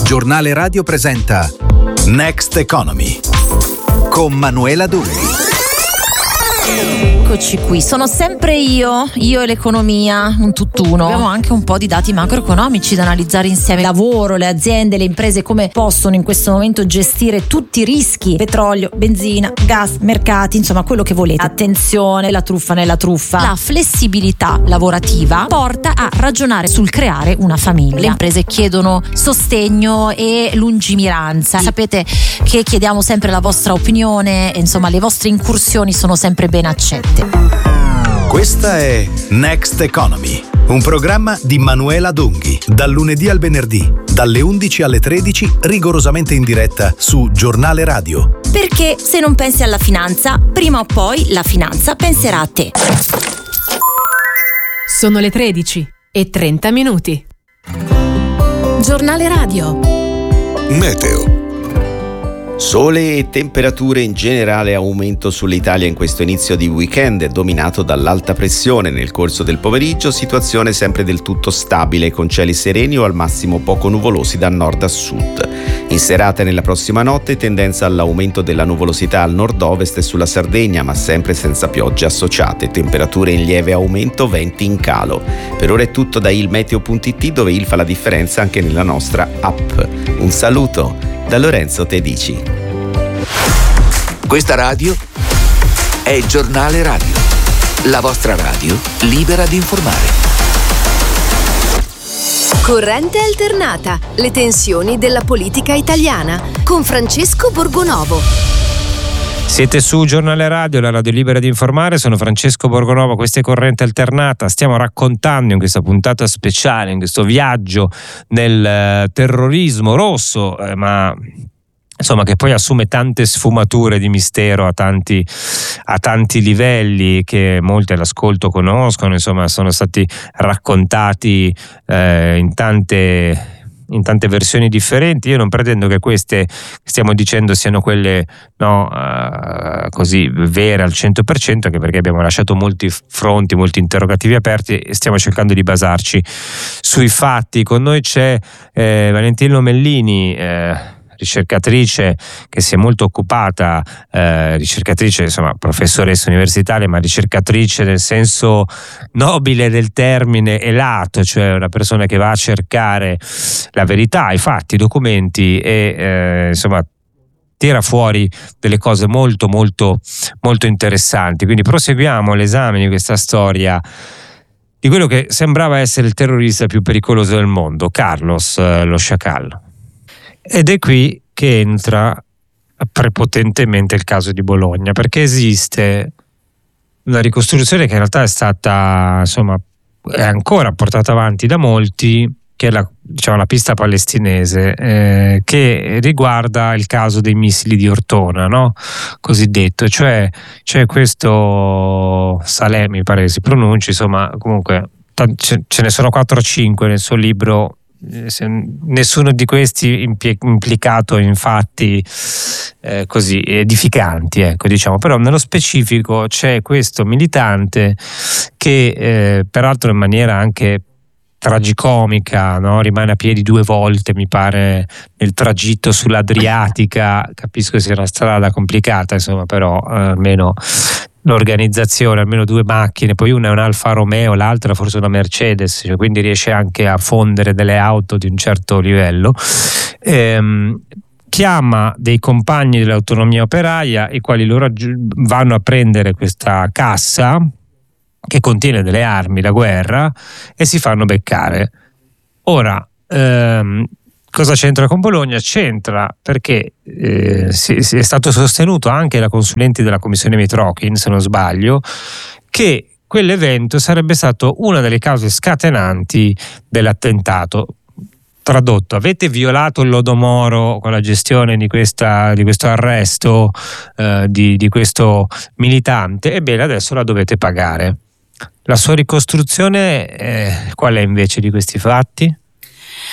Giornale Radio presenta Next Economy con Manuela Dulli. Eccoci qui, sono sempre io e l'economia, un tutt'uno. Abbiamo anche un po' di dati macroeconomici da analizzare insieme. Il lavoro, le aziende, le imprese come possono in questo momento gestire tutti i rischi: petrolio, benzina, gas, mercati, insomma quello che volete. Attenzione, la truffa nella truffa. La flessibilità lavorativa porta a ragionare sul creare una famiglia. Le imprese chiedono sostegno e lungimiranza. Sapete che chiediamo sempre la vostra opinione, insomma le vostre incursioni sono sempre ben accette. Questa è Next Economy, un programma di Manuela Dunghi, dal lunedì al venerdì, dalle 11 alle 13, rigorosamente in diretta su Giornale Radio. Perché se non pensi alla finanza, prima o poi la finanza penserà a te. Sono le 13:30. Giornale Radio. Meteo. Sole e temperature in generale, aumento sull'Italia in questo inizio di weekend dominato dall'alta pressione. Nel corso del pomeriggio situazione sempre del tutto stabile con cieli sereni o al massimo poco nuvolosi da nord a sud. In serata e nella prossima notte tendenza all'aumento della nuvolosità al nord-ovest e sulla Sardegna, ma sempre senza piogge associate. Temperature in lieve aumento, venti in calo. Per ora è tutto da ilmeteo.it, dove il fa la differenza anche nella nostra app. Un saluto da Lorenzo Tedici. Questa radio è il Giornale Radio, la vostra radio libera di informare. Corrente alternata, le tensioni della politica italiana, con Francesco Borgonovo. Siete su Giornale Radio, la radio libera di informare. Sono Francesco Borgonovo, questa è Corrente Alternata. Stiamo raccontando in questa puntata speciale, in questo viaggio nel terrorismo rosso, ma insomma che poi assume tante sfumature di mistero a tanti livelli, che molti all'ascolto conoscono, insomma sono stati raccontati in tante versioni differenti. Io non pretendo che queste che stiamo dicendo siano quelle così vere al 100%, anche perché abbiamo lasciato molti fronti, molti interrogativi aperti e stiamo cercando di basarci sui fatti. Con noi c'è Valentina Lomellini, ricercatrice che si è molto occupata, ricercatrice, insomma professoressa universitaria, ma ricercatrice nel senso nobile del termine e lato, cioè una persona che va a cercare la verità, i fatti, i documenti e insomma tira fuori delle cose molto molto molto interessanti. Quindi proseguiamo l'esame di questa storia di quello che sembrava essere il terrorista più pericoloso del mondo, Carlos lo Sciacallo. Ed è qui che entra prepotentemente il caso di Bologna, perché esiste una ricostruzione che in realtà è stata, insomma, è ancora portata avanti da molti, che è la pista palestinese, che riguarda il caso dei missili di Ortona, no? Cosiddetto, cioè questo Saleh, mi pare che si pronunci, insomma, comunque ce ne sono 4 o 5 nel suo libro. Nessuno di questi implicato in fatti così edificanti, ecco, diciamo. Però nello specifico c'è questo militante che peraltro in maniera anche tragicomica, no? Rimane a piedi 2 volte, mi pare, nel tragitto sull'Adriatica. Capisco sia una strada complicata, insomma, però almeno l'organizzazione, almeno 2 macchine, poi una è un Alfa Romeo, l'altra forse una Mercedes, cioè, quindi riesce anche a fondere delle auto di un certo livello. Chiama dei compagni dell'Autonomia Operaia, i quali loro vanno a prendere questa cassa che contiene delle armi da guerra e si fanno beccare. Ora, cosa c'entra con Bologna? C'entra perché è stato sostenuto anche da consulenti della commissione Mitrokhin, se non sbaglio, che quell'evento sarebbe stato una delle cause scatenanti dell'attentato. Tradotto: avete violato il lodo Moro con la gestione di questo arresto di questo militante, ebbene adesso la dovete pagare. La sua ricostruzione qual è invece di questi fatti?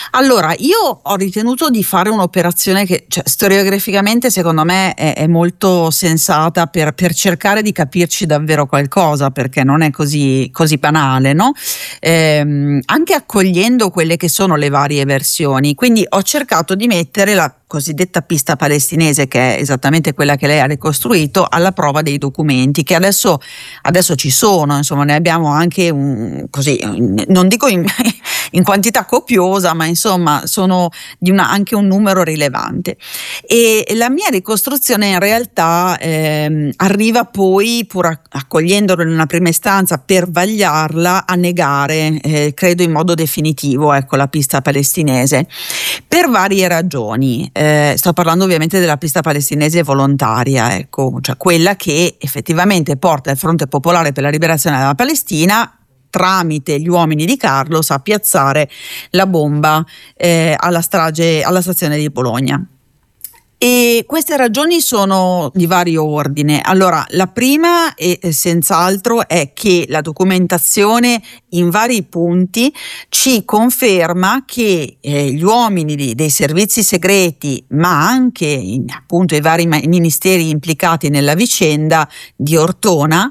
Allora, io ho ritenuto di fare un'operazione che, cioè, storiograficamente secondo me è molto sensata per cercare di capirci davvero qualcosa, perché non è così banale, no? Anche accogliendo quelle che sono le varie versioni. Quindi ho cercato di mettere la cosiddetta pista palestinese, che è esattamente quella che lei ha ricostruito, alla prova dei documenti che adesso ci sono, insomma ne abbiamo anche così, non dico in quantità copiosa, ma insomma sono di anche un numero rilevante, e la mia ricostruzione in realtà arriva poi, pur accogliendolo in una prima istanza, per vagliarla, a negare, credo in modo definitivo, ecco, la pista palestinese, per varie ragioni. Sto parlando ovviamente della pista palestinese volontaria, ecco, cioè quella che effettivamente porta il Fronte Popolare per la Liberazione della Palestina, tramite gli uomini di Carlos, a piazzare la bomba alla stazione di Bologna. E queste ragioni sono di vario ordine. Allora, la prima e senz'altro è che la documentazione in vari punti ci conferma che gli uomini dei servizi segreti, ma anche appunto i vari ministeri implicati nella vicenda di Ortona,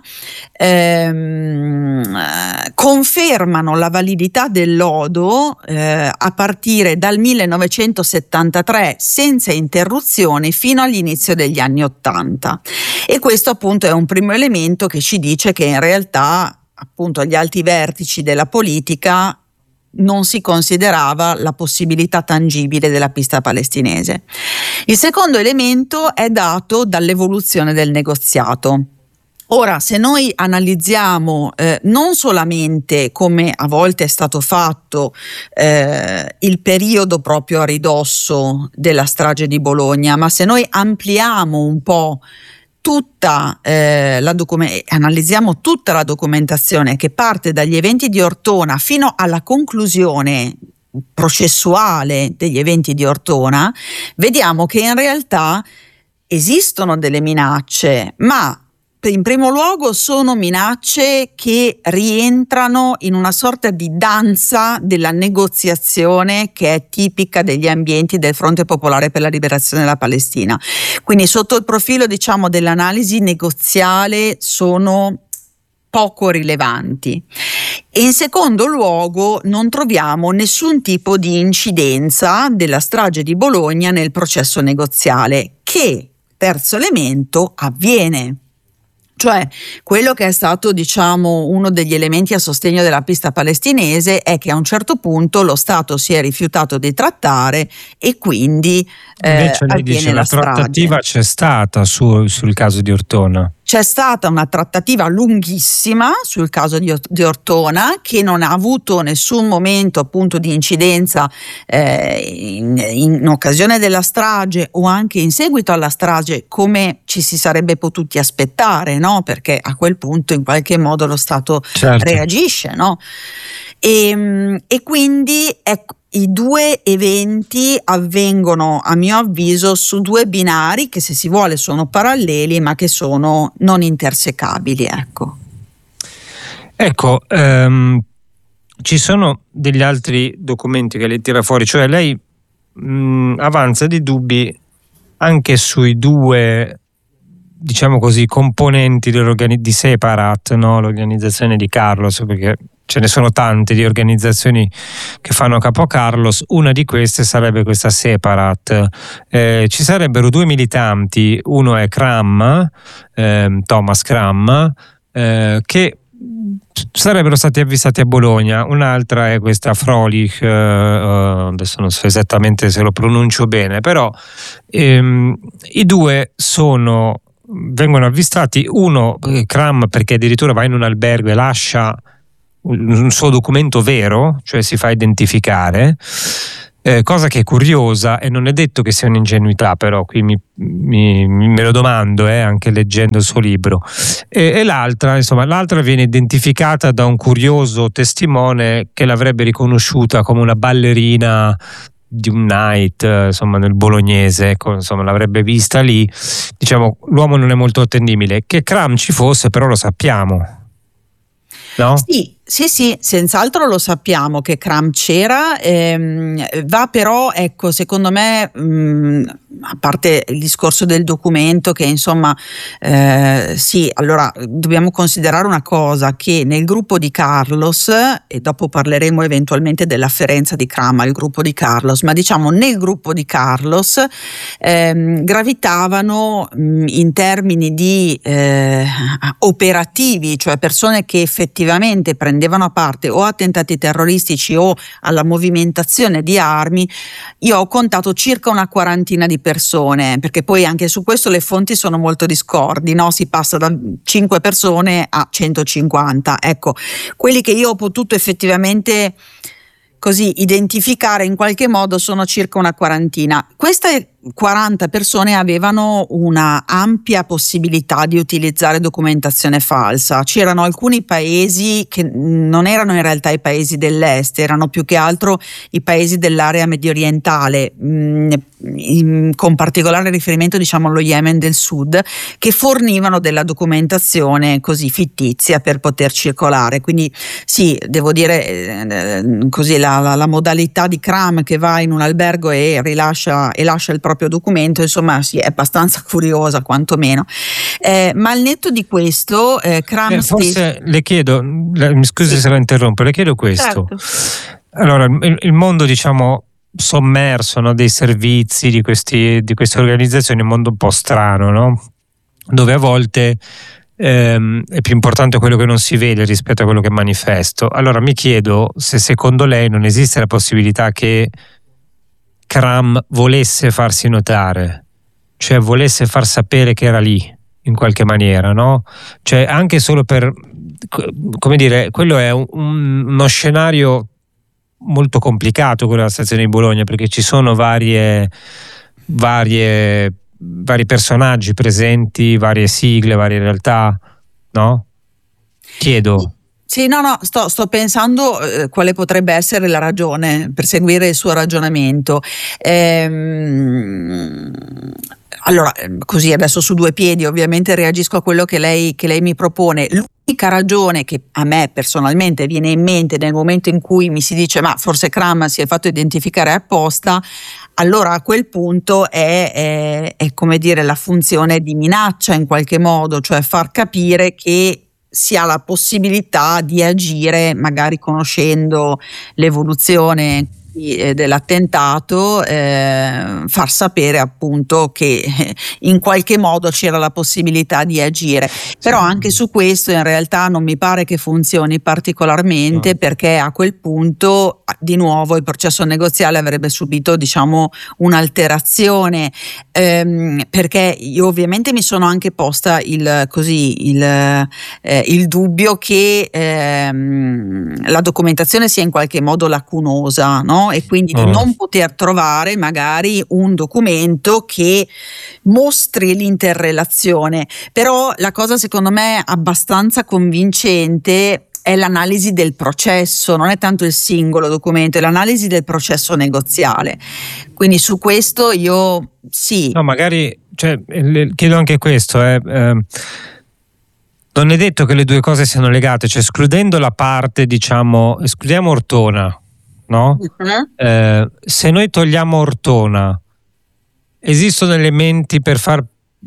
confermano la validità del lodo a partire dal 1973 senza interruzione fino all'inizio degli anni '80, e questo appunto è un primo elemento che ci dice che in realtà appunto agli alti vertici della politica non si considerava la possibilità tangibile della pista palestinese. Il secondo elemento è dato dall'evoluzione del negoziato. Ora, se noi analizziamo non solamente, come a volte è stato fatto, il periodo proprio a ridosso della strage di Bologna, ma se noi ampliamo un po' analizziamo tutta la documentazione che parte dagli eventi di Ortona fino alla conclusione processuale degli eventi di Ortona, vediamo che in realtà esistono delle minacce, ma in primo luogo sono minacce che rientrano in una sorta di danza della negoziazione che è tipica degli ambienti del Fronte Popolare per la Liberazione della Palestina. Quindi sotto il profilo, diciamo, dell'analisi negoziale sono poco rilevanti. E in secondo luogo non troviamo nessun tipo di incidenza della strage di Bologna nel processo negoziale, che, terzo elemento, avviene. Cioè, quello che è stato, diciamo, uno degli elementi a sostegno della pista palestinese è che a un certo punto lo Stato si è rifiutato di trattare e quindi invece lei dice la trattativa c'è stata sul caso di Ortona. C'è stata una trattativa lunghissima sul caso di Ortona, che non ha avuto nessun momento appunto di incidenza in occasione della strage o anche in seguito alla strage, come ci si sarebbe potuti aspettare, no? Perché a quel punto in qualche modo lo Stato reagisce, no? E quindi ecco, i due eventi avvengono, a mio avviso, su due binari che, se si vuole, sono paralleli ma che sono non intersecabili. Ecco, ci sono degli altri documenti che lei tira fuori, cioè lei avanza dei dubbi anche sui due, diciamo così, componenti di Separat, no? L'organizzazione di Carlos, perché ce ne sono tante di organizzazioni che fanno capo a Carlos. Una di queste sarebbe questa Separat. Ci sarebbero due militanti, uno è Cram, Thomas Cram, che sarebbero stati avvistati a Bologna, un'altra è questa Frolich, adesso non so esattamente se lo pronuncio bene, però i due vengono avvistati, uno Cram perché addirittura va in un albergo e lascia un suo documento vero, cioè si fa identificare, cosa che è curiosa e non è detto che sia un'ingenuità, però qui me lo domando anche leggendo il suo libro, e l'altra viene identificata da un curioso testimone che l'avrebbe riconosciuta come una ballerina di un night, insomma, nel bolognese, ecco, insomma, l'avrebbe vista lì. Diciamo, l'uomo non è molto attendibile. Che Cram ci fosse, però lo sappiamo, no? Sì, Sì, senz'altro lo sappiamo che Kram c'era, va però, ecco, secondo me, a parte il discorso del documento che insomma, sì, allora dobbiamo considerare una cosa, che nel gruppo di Carlos, e dopo parleremo eventualmente dell'afferenza di Kram al gruppo di Carlos, ma diciamo nel gruppo di Carlos gravitavano in termini di operativi, cioè persone che effettivamente prendevano a parte o attentati terroristici o alla movimentazione di armi, io ho contato circa una quarantina di persone, perché poi anche su questo le fonti sono molto discordi, no? Si passa da 5 persone a 150. Ecco, quelli che io ho potuto effettivamente così identificare in qualche modo sono circa una quarantina. Queste 40 persone avevano una ampia possibilità di utilizzare documentazione falsa. C'erano alcuni paesi che non erano in realtà i paesi dell'est, erano più che altro i paesi dell'area medio orientale, con particolare riferimento diciamo allo Yemen del Sud, che fornivano della documentazione così fittizia per poter circolare. Quindi sì, devo dire così la modalità di Kram che va in un albergo e lascia il proprio documento, insomma sì, è abbastanza curiosa quantomeno, ma al netto di questo Kram forse le chiedo, mi scusi se la interrompo, le chiedo questo. Certo. Allora il mondo diciamo sommerso, no, dei servizi di queste organizzazioni è un mondo un po' strano, no? Dove a volte è più importante quello che non si vede rispetto a quello che è manifesto. Allora mi chiedo se secondo lei non esiste la possibilità che Kram volesse farsi notare, cioè volesse far sapere che era lì in qualche maniera, no? Cioè anche solo per, come dire, quello è uno scenario molto complicato, quello della stazione di Bologna, perché ci sono vari personaggi presenti, varie sigle, varie realtà, no? Chiedo. Sì, no, sto pensando quale potrebbe essere la ragione per seguire il suo ragionamento. Allora, così adesso su due piedi ovviamente reagisco a quello che lei mi propone. L'unica ragione che a me personalmente viene in mente nel momento in cui mi si dice ma forse Kram si è fatto identificare apposta, allora a quel punto è come dire la funzione di minaccia in qualche modo, cioè far capire che si ha la possibilità di agire magari conoscendo l'evoluzione dell'attentato, far sapere appunto che in qualche modo c'era la possibilità di agire. Però anche su questo in realtà non mi pare che funzioni particolarmente, perché a quel punto di nuovo il processo negoziale avrebbe subito diciamo un'alterazione, perché io ovviamente mi sono anche posta il dubbio che la documentazione sia in qualche modo lacunosa, no? E quindi di non poter trovare magari un documento che mostri l'interrelazione. Però la cosa secondo me abbastanza convincente è l'analisi del processo, non è tanto il singolo documento, è l'analisi del processo negoziale. Quindi su questo io sì. No, magari chiedo anche questo, non è detto che le due cose siano legate, cioè escludendo la parte, diciamo, escludiamo Ortona, no? Se noi togliamo Ortona, esistono elementi per far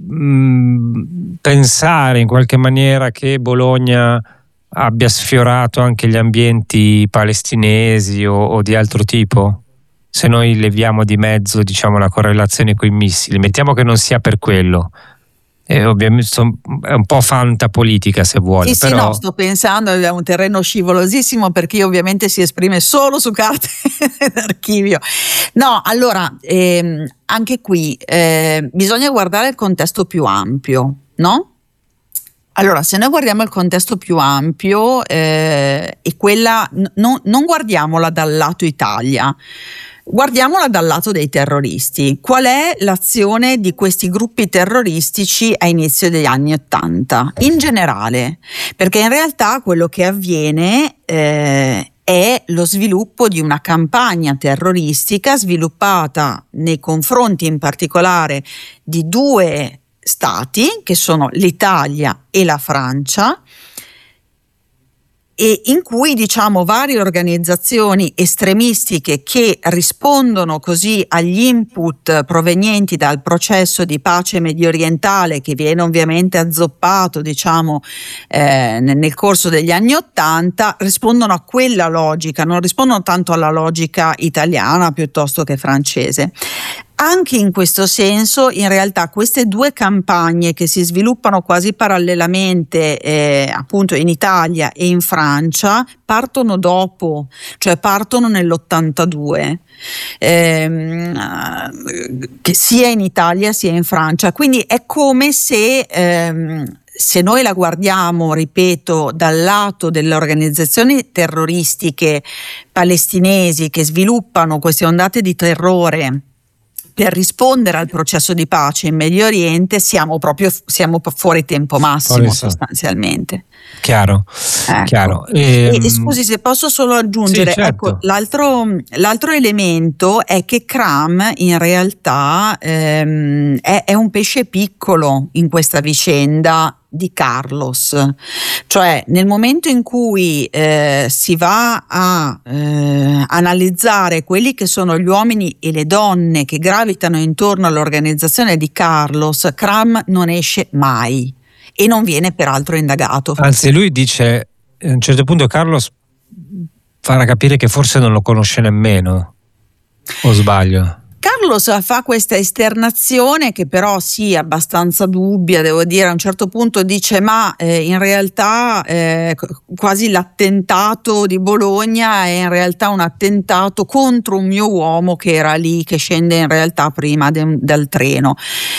pensare in qualche maniera che Bologna abbia sfiorato anche gli ambienti palestinesi o di altro tipo? Se noi leviamo di mezzo, diciamo, la correlazione con i missili, mettiamo che non sia per quello. Ovviamente è un po' fantapolitica se vuole. Sì, però... sì, no, sto pensando, è un terreno scivolosissimo perché ovviamente si esprime solo su carte d'archivio. No, allora, anche qui bisogna guardare il contesto più ampio, no? Allora, se noi guardiamo il contesto più ampio e quella, non guardiamola dal lato Italia, guardiamola dal lato dei terroristi. Qual è l'azione di questi gruppi terroristici a inizio degli anni '80? In generale, perché in realtà quello che avviene è lo sviluppo di una campagna terroristica sviluppata nei confronti in particolare di due stati, che sono l'Italia e la Francia, e in cui diciamo varie organizzazioni estremistiche che rispondono così agli input provenienti dal processo di pace medio orientale, che viene ovviamente azzoppato diciamo nel corso degli anni '80, rispondono a quella logica, non rispondono tanto alla logica italiana piuttosto che francese. Anche in questo senso, in realtà, queste due campagne che si sviluppano quasi parallelamente appunto in Italia e in Francia partono dopo, cioè partono nell'82, che sia in Italia sia in Francia. Quindi è come se noi la guardiamo, ripeto, dal lato delle organizzazioni terroristiche palestinesi che sviluppano queste ondate di terrore per rispondere al processo di pace in Medio Oriente, siamo fuori tempo massimo sostanzialmente. Chiaro, ecco. Chiaro. E scusi se posso solo aggiungere, sì, certo. Ecco, l'altro elemento è che Cram in realtà è un pesce piccolo in questa vicenda di Carlos, cioè nel momento in cui si va a analizzare quelli che sono gli uomini e le donne che gravitano intorno all'organizzazione di Carlos, Cram non esce mai e non viene peraltro indagato. Anzi, lui dice a un certo punto Carlos farà capire che forse non lo conosce nemmeno, o sbaglio? Carlos fa questa esternazione che però sì, abbastanza dubbia, devo dire. A un certo punto dice ma in realtà quasi l'attentato di Bologna è in realtà un attentato contro un mio uomo che era lì, che scende in realtà prima dal treno.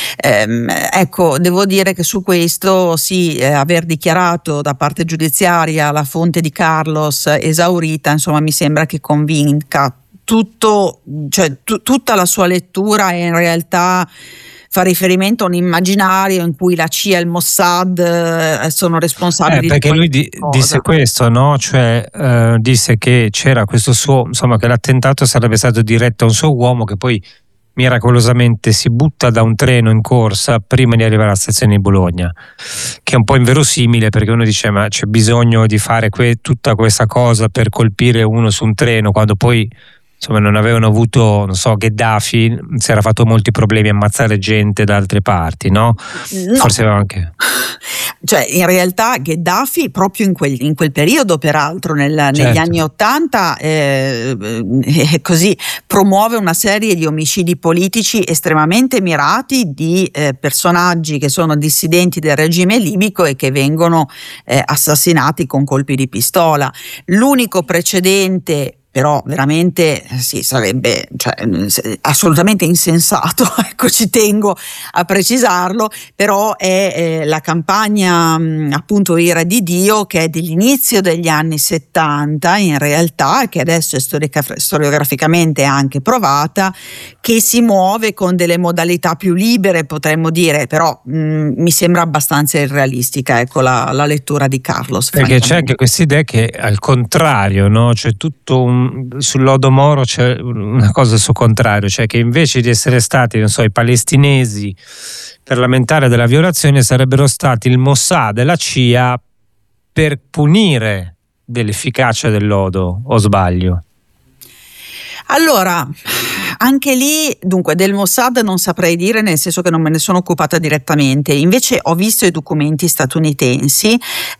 Ecco, devo dire che su questo sì, aver dichiarato da parte giudiziaria la fonte di Carlos esaurita, insomma mi sembra che convinca tutto, cioè tutta la sua lettura in realtà fa riferimento a un immaginario in cui la CIA e il Mossad sono responsabili perché lui disse questo, no? Cioè disse che c'era questo suo, insomma, che l'attentato sarebbe stato diretto a un suo uomo che poi miracolosamente si butta da un treno in corsa prima di arrivare alla stazione di Bologna, che è un po' inverosimile, perché uno dice ma c'è bisogno di fare tutta questa cosa per colpire uno su un treno, quando poi insomma non avevano avuto, non so, Gheddafi si era fatto molti problemi a ammazzare gente da altre parti, no? Forse aveva anche... Cioè in realtà Gheddafi proprio in quel periodo, peraltro negli anni '80 così promuove una serie di omicidi politici estremamente mirati di personaggi che sono dissidenti del regime libico e che vengono assassinati con colpi di pistola. L'unico precedente però veramente sì, sarebbe assolutamente insensato, ecco, ci tengo a precisarlo, però è la campagna appunto Ira di Dio, che è dell'inizio degli anni '70 in realtà, che adesso è storiograficamente anche provata, che si muove con delle modalità più libere, potremmo dire, però mi sembra abbastanza irrealistica, ecco, la lettura di Carlos. Perché c'è anche questa idea che al contrario, no? C'è tutto sull'Odomoro c'è una cosa al suo contrario, cioè che invece di essere stati, non so, i palestinesi per lamentare della violazione, sarebbero stati il Mossad e la CIA per punire dell'efficacia del lodo, o sbaglio? Allora, anche lì, dunque, del Mossad non saprei dire, nel senso che non me ne sono occupata direttamente. Invece ho visto i documenti statunitensi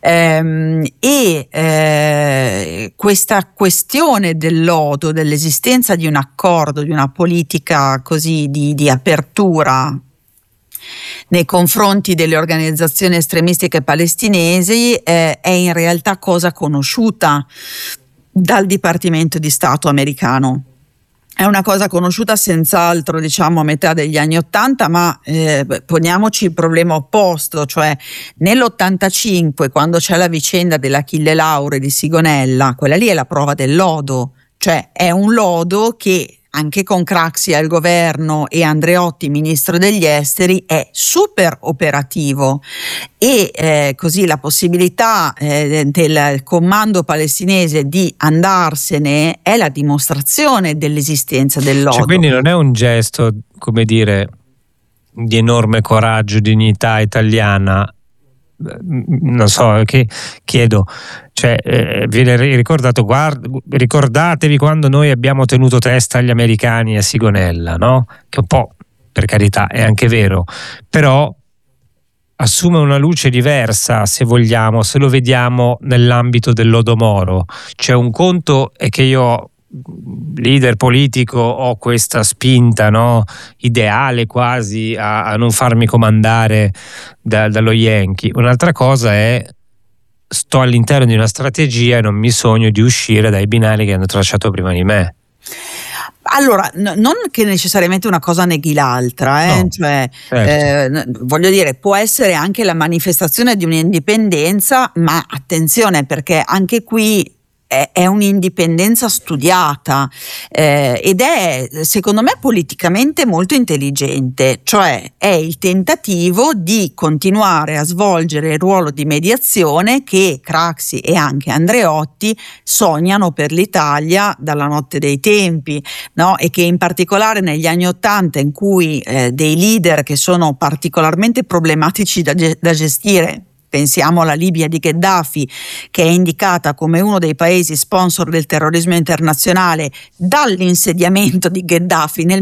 questa questione del lodo, dell'esistenza di un accordo, di una politica così di apertura nei confronti delle organizzazioni estremistiche palestinesi è in realtà cosa conosciuta dal Dipartimento di Stato americano. È una cosa conosciuta senz'altro, diciamo, a metà degli anni '80, ma poniamoci il problema opposto, cioè nell'85, quando c'è la vicenda dell'Achille Lauro di Sigonella, quella lì è la prova del lodo, cioè è un lodo che anche con Craxi al governo e Andreotti ministro degli esteri è super operativo, e così la possibilità del comando palestinese di andarsene è la dimostrazione dell'esistenza del lodo. Cioè, quindi non è un gesto, come dire, di enorme coraggio, dignità italiana, non so, che chiedo, cioè viene ricordato, ricordatevi quando noi abbiamo tenuto testa agli americani a Sigonella, no? Che un po', per carità, è anche vero, però assume una luce diversa, se vogliamo, se lo vediamo nell'ambito dell'Odomoro. Cioè, un conto è che io, leader politico, ho questa spinta, no, ideale quasi a non farmi comandare dallo Yankee. Un'altra cosa è sto all'interno di una strategia e non mi sogno di uscire dai binari che hanno tracciato prima di me. Allora, non che necessariamente una cosa neghi l'altra, No, cioè, certo. voglio dire, può essere anche la manifestazione di un'indipendenza, ma attenzione, perché anche qui è un'indipendenza studiata ed è, secondo me, politicamente molto intelligente, cioè è il tentativo di continuare a svolgere il ruolo di mediazione che Craxi e anche Andreotti sognano per l'Italia dalla notte dei tempi, no? E che in particolare negli anni '80, in cui dei leader che sono particolarmente problematici da gestire, pensiamo alla Libia di Gheddafi, che è indicata come uno dei paesi sponsor del terrorismo internazionale dall'insediamento di Gheddafi nel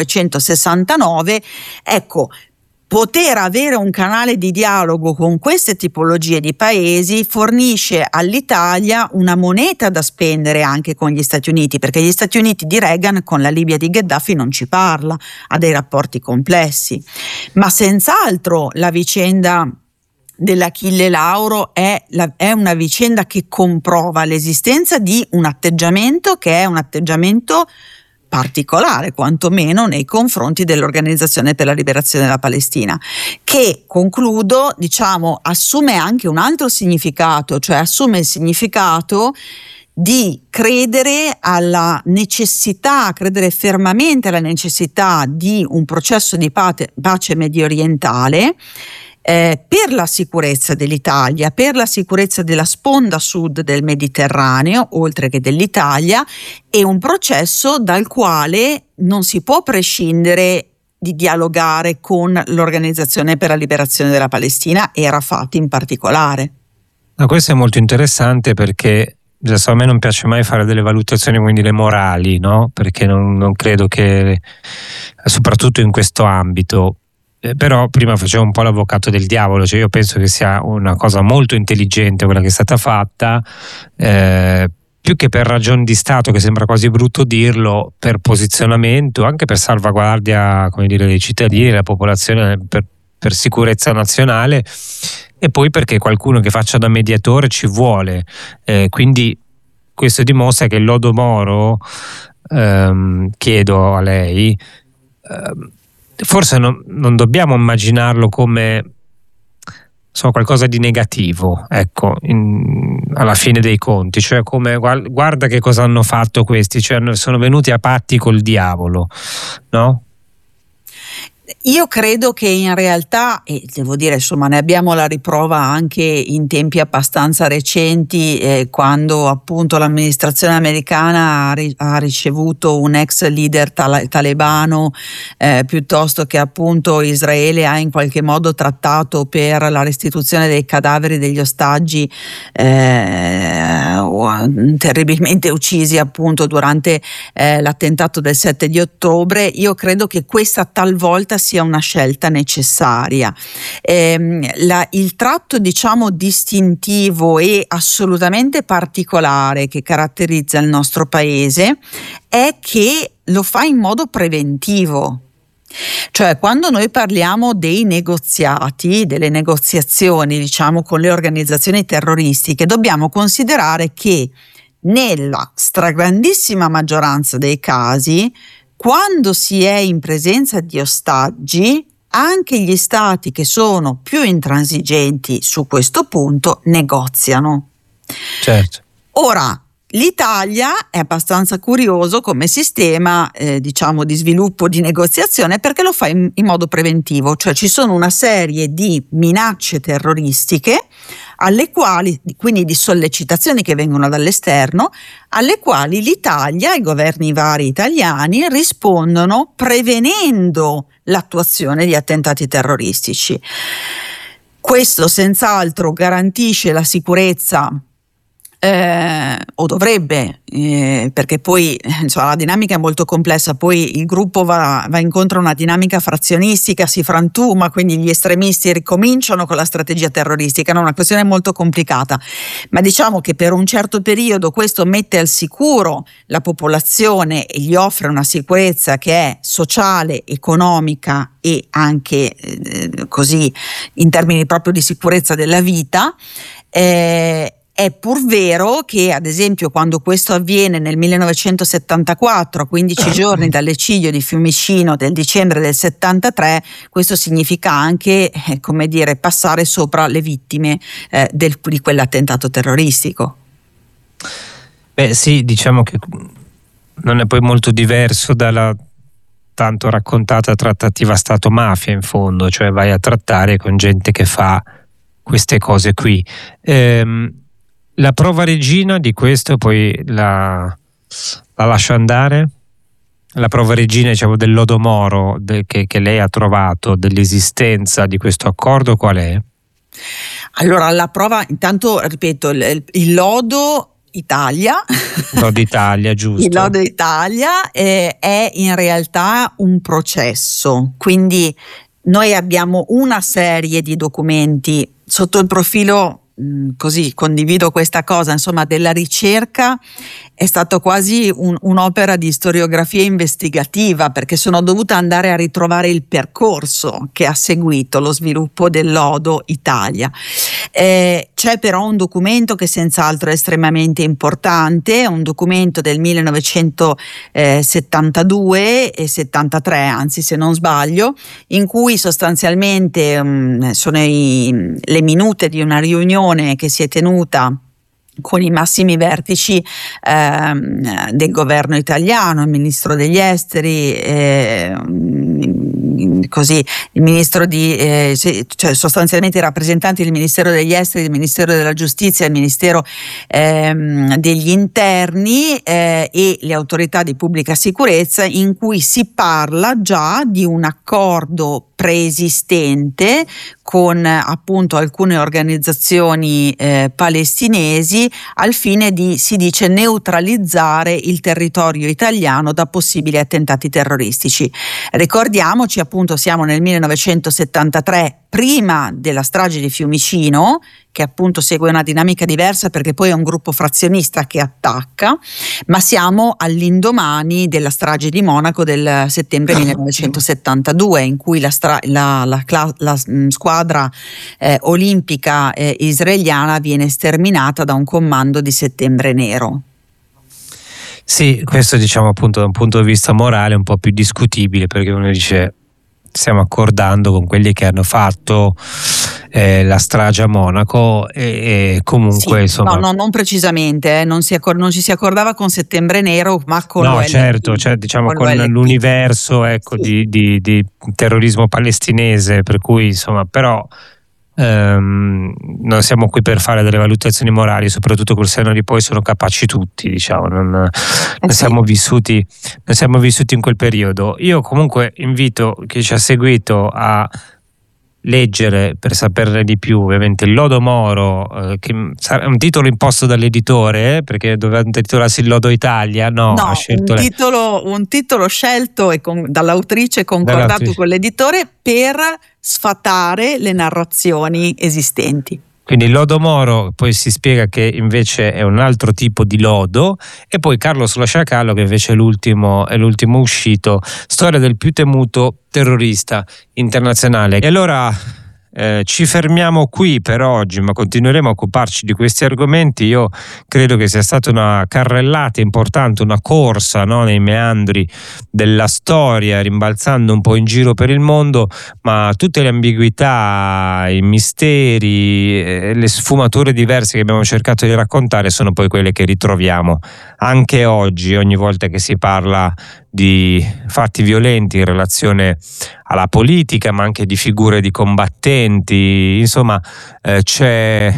1969, ecco, poter avere un canale di dialogo con queste tipologie di paesi fornisce all'Italia una moneta da spendere anche con gli Stati Uniti, perché gli Stati Uniti di Reagan con la Libia di Gheddafi non ci parla, ha dei rapporti complessi, ma senz'altro la vicenda dell'Achille Lauro è una vicenda che comprova l'esistenza di un atteggiamento che è un atteggiamento particolare, quantomeno nei confronti dell'Organizzazione per la Liberazione della Palestina, che, concludo, diciamo, assume anche un altro significato, cioè assume il significato di credere alla necessità, credere fermamente alla necessità di un processo di pace medio orientale, per la sicurezza dell'Italia, per la sicurezza della sponda sud del Mediterraneo, oltre che dell'Italia, e un processo dal quale non si può prescindere di dialogare con l'Organizzazione per la Liberazione della Palestina e Arafat in particolare. Questo è molto interessante perché a me non piace mai fare delle valutazioni, quindi le morali, no? Perché non credo che, soprattutto in questo ambito, però prima facevo un po' l'avvocato del diavolo, cioè io penso che sia una cosa molto intelligente quella che è stata fatta, più che per ragioni di Stato, che sembra quasi brutto dirlo, per posizionamento, anche per salvaguardia, come dire, dei cittadini, della popolazione, per sicurezza nazionale, e poi perché qualcuno che faccia da mediatore ci vuole, quindi questo dimostra che l'Odomoro, chiedo a lei, forse non dobbiamo immaginarlo come qualcosa di negativo, ecco, alla fine dei conti, cioè come guarda che cosa hanno fatto questi, cioè sono venuti a patti col diavolo, no? Io credo che in realtà, e devo dire, insomma, ne abbiamo la riprova anche in tempi abbastanza recenti, quando appunto l'amministrazione americana ha ricevuto un ex leader talebano, piuttosto che appunto Israele ha in qualche modo trattato per la restituzione dei cadaveri degli ostaggi terribilmente uccisi appunto durante l'attentato del 7 di ottobre. Io credo che questa talvolta sia una scelta necessaria. Il tratto, diciamo, distintivo e assolutamente particolare che caratterizza il nostro paese è che lo fa in modo preventivo. Cioè, quando noi parliamo dei negoziati, delle negoziazioni, diciamo, con le organizzazioni terroristiche, dobbiamo considerare che nella stragrandissima maggioranza dei casi, quando si è in presenza di ostaggi, anche gli stati che sono più intransigenti su questo punto negoziano. Certo. Ora, l'Italia è abbastanza curioso come sistema, diciamo, di sviluppo di negoziazione, perché lo fa in modo preventivo, cioè ci sono una serie di minacce terroristiche alle quali, quindi di sollecitazioni che vengono dall'esterno, alle quali l'Italia, i governi vari italiani rispondono prevenendo l'attuazione di attentati terroristici. Questo senz'altro garantisce la sicurezza, o dovrebbe, perché poi la dinamica è molto complessa, poi il gruppo va incontro a una dinamica frazionistica, si frantuma, quindi gli estremisti ricominciano con la strategia terroristica, è una questione molto complicata, ma diciamo che per un certo periodo questo mette al sicuro la popolazione e gli offre una sicurezza che è sociale, economica e anche così in termini proprio di sicurezza della vita. È pur vero che, ad esempio, quando questo avviene nel 1974, a 15 giorni dall'eccidio di Fiumicino del dicembre del 73, questo significa anche, passare sopra le vittime di quell'attentato terroristico. Beh sì, diciamo che non è poi molto diverso dalla tanto raccontata trattativa Stato-mafia, in fondo, cioè vai a trattare con gente che fa queste cose qui. La prova regina di questo, poi la lascio andare. La prova regina, diciamo, del lodo Moro che lei ha trovato, dell'esistenza di questo accordo, qual è? Allora, la prova, intanto ripeto, il lodo Italia. Lodo Italia, giusto. Il lodo Italia è in realtà un processo, quindi noi abbiamo una serie di documenti sotto il profilo, così condivido questa cosa, insomma, della ricerca. È stato quasi un'opera di storiografia investigativa, perché sono dovuta andare a ritrovare il percorso che ha seguito lo sviluppo del lodo Italia. C'è però un documento che senz'altro è estremamente importante, è un documento del 1972 e 73, anzi, se non sbaglio, in cui sostanzialmente sono le minute di una riunione che si è tenuta con i massimi vertici del governo italiano, il ministro degli esteri, così il ministro cioè sostanzialmente i rappresentanti del Ministero degli Esteri, del Ministero della Giustizia, il Ministero degli Interni e le autorità di pubblica sicurezza, in cui si parla già di un accordo preesistente con appunto alcune organizzazioni palestinesi al fine di, si dice, neutralizzare il territorio italiano da possibili attentati terroristici. Ricordiamoci, appunto, siamo nel 1973, prima della strage di Fiumicino, che appunto segue una dinamica diversa perché poi è un gruppo frazionista che attacca, ma siamo all'indomani della strage di Monaco del settembre 1972, in cui la squadra olimpica israeliana viene sterminata da un comando di Settembre Nero. Sì, questo, diciamo, appunto da un punto di vista morale è un po' più discutibile, perché uno dice stiamo accordando con quelli che hanno fatto la strage a Monaco e comunque, sì, insomma, no, non precisamente, non ci si accordava con Settembre Nero, ma con certo, cioè, diciamo con l'universo, ecco, sì, di terrorismo palestinese, per cui insomma, però non siamo qui per fare delle valutazioni morali, soprattutto col senno di poi sono capaci tutti, diciamo, non siamo vissuti in quel periodo. Io comunque invito chi ci ha seguito a leggere, per saperne di più, ovviamente il Lodo Moro, che è un titolo imposto dall'editore, perché doveva titolarsi il Lodo Italia, ha scelto un titolo scelto e dall'autrice, concordato con l'editore per sfatare le narrazioni esistenti. Quindi il Lodo Moro poi si spiega che invece è un altro tipo di lodo, e poi Carlos lo Sciacallo, che invece è l'ultimo uscito, storia del più temuto terrorista internazionale. E allora ci fermiamo qui per oggi, ma continueremo a occuparci di questi argomenti. Io credo che sia stata una carrellata importante, una corsa, no, nei meandri della storia, rimbalzando un po' in giro per il mondo, ma tutte le ambiguità, i misteri, le sfumature diverse che abbiamo cercato di raccontare sono poi quelle che ritroviamo anche oggi, ogni volta che si parla di fatti violenti in relazione alla politica, ma anche di figure di combattenti. Insomma, c'è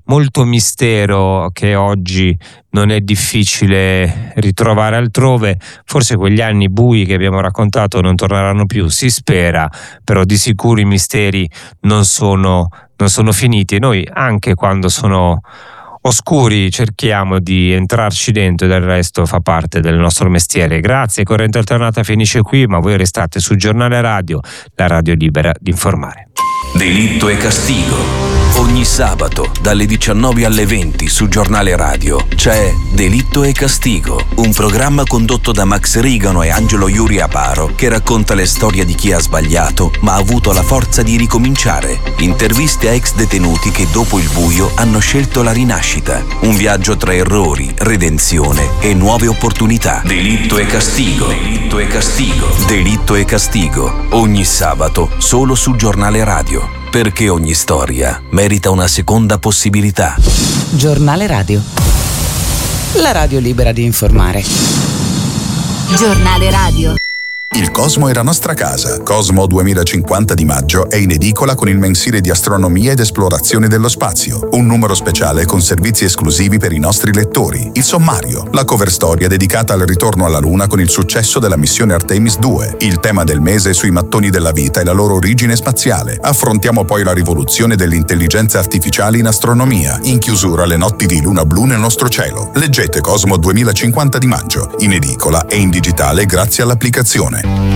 molto mistero che oggi non è difficile ritrovare altrove. Forse quegli anni bui che abbiamo raccontato non torneranno più, si spera, però di sicuro i misteri non sono finiti, e noi anche quando sono oscuri cerchiamo di entrarci dentro, e del resto fa parte del nostro mestiere. Grazie, Corrente Alternata finisce qui, ma voi restate su Giornale Radio, la radio libera di informare. Delitto e castigo. Ogni sabato dalle 19 alle 20 su Giornale Radio c'è Delitto e Castigo, un programma condotto da Max Rigano e Angelo Iuri Aparo che racconta le storie di chi ha sbagliato ma ha avuto la forza di ricominciare. Interviste a ex detenuti che dopo il buio hanno scelto la rinascita. Un viaggio tra errori, redenzione e nuove opportunità. Delitto e Castigo. Delitto e Castigo. Delitto e Castigo. Ogni sabato solo su Giornale Radio. Perché ogni storia merita una seconda possibilità. Giornale Radio. La radio libera di informare. Giornale Radio. Il Cosmo è la nostra casa. Cosmo 2050 di maggio è in edicola con il mensile di astronomia ed esplorazione dello spazio. Un numero speciale con servizi esclusivi per i nostri lettori. Il sommario, la cover storia dedicata al ritorno alla Luna con il successo della missione Artemis 2. Il tema del mese sui mattoni della vita e la loro origine spaziale. Affrontiamo poi la rivoluzione delle intelligenze artificiali in astronomia. In chiusura le notti di luna blu nel nostro cielo. Leggete Cosmo 2050 di maggio, in edicola e in digitale grazie all'applicazione.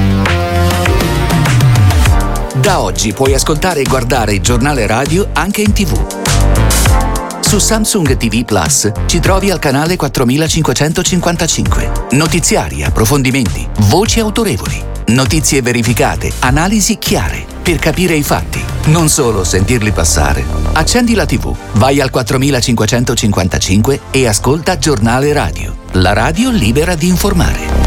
Da oggi puoi ascoltare e guardare il Giornale Radio anche in TV. Su Samsung TV Plus ci trovi al canale 4555. Notiziari, approfondimenti, voci autorevoli, notizie verificate, analisi chiare per capire i fatti, non solo sentirli passare. Accendi la TV, vai al 4555 e ascolta Giornale Radio, la radio libera di informare.